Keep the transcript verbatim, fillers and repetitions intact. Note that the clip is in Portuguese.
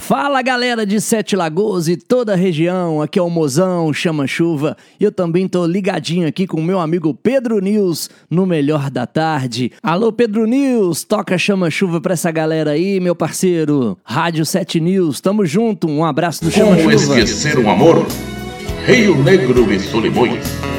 Fala galera de Sete Lagoas e toda a região, aqui é o Mozão Chama Chuva e eu também tô ligadinho aqui com o meu amigo Pedro News no Melhor da Tarde. Alô Pedro News, toca Chama Chuva pra essa galera aí, meu parceiro. Rádio Sete News, tamo junto, um abraço do Chama Chuva. Como esquecer um amor? Rio Negro e Solimões.